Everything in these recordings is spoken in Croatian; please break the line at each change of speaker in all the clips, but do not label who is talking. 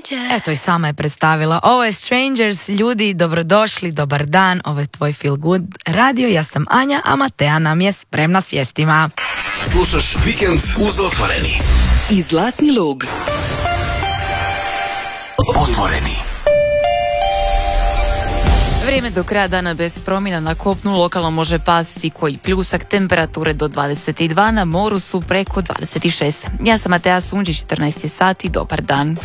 Eto i sama je predstavila. Ovo je Strangers, ljudi, dobrodošli, dobar dan, ovo je tvoj Feel Good radio, ja sam Anja, a Matea nam je spremna s vijestima.
Slušaš Vikend uz Otvoreni.
I Zlatni lug.
Otvoreni.
Vrijeme do kraja dana bez promjena, na kopnu lokalno može pasti koji pljusak, temperature do 22, na moru su preko 26. Ja sam Matea Sunđić, 14 sati, dobar dan.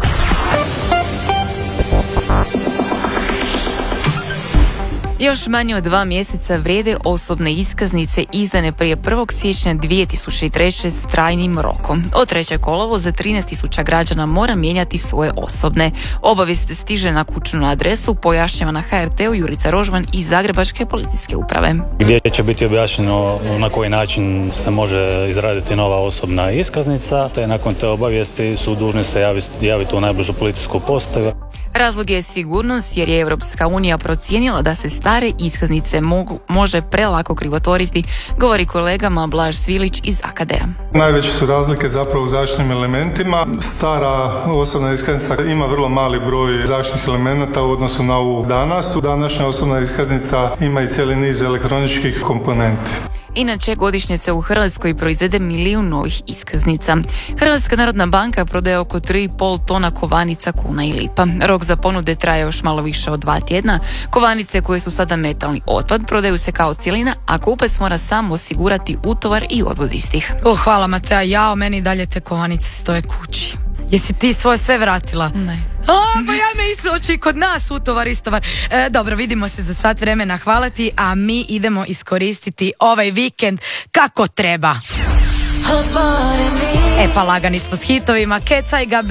Još manje od 2 mjeseca vrijede osobne iskaznice izdane prije 1. siječnja 2003. s trajnim rokom. Od 3. kolovoza 13.000 građana mora mijenjati svoje osobne. Obavijest stiže na kućnu adresu, pojašnjava na HRT-u Jurica Rožman iz Zagrebačke policijske uprave.
Gdje će biti objašnjeno na koji način se može izraditi nova osobna iskaznica, te nakon te obavijesti su dužni se javiti u najbližu policijsku postaju.
Razlog je sigurnost jer je Europska unija procijenila da se stare iskaznice može prelako krivotvoriti, govori kolegama Blaž Svilić iz AKD-a.
Najveće su razlike zapravo u zaštitnim elementima. Stara osobna iskaznica ima vrlo mali broj zaštitnih elemenata u odnosu na ovu danas. Današnja osobna iskaznica ima i cijeli niz elektroničkih komponenti.
Inače, godišnje se u Hrvatskoj proizvede 1 milijun novih iskaznica. Hrvatska narodna banka prodaje oko 3,5 tona kovanica, kuna i lipa. Rok za ponude traje još malo više od 2 tjedna. Kovanice koje su sada metalni otpad prodaju se kao cjelina, a kupac mora sam osigurati utovar i odvoz istih.
Hvala Matea, jao, meni dalje te kovanice stoje kući. Jesi ti svoje sve vratila?
Ne.
Pa ja me istoči kod nas utovar, istovar. Dobro, vidimo se za sat vremena, hvala ti, a mi idemo iskoristiti ovaj vikend kako treba. Pa lagani smo s hitovima, kecaj ga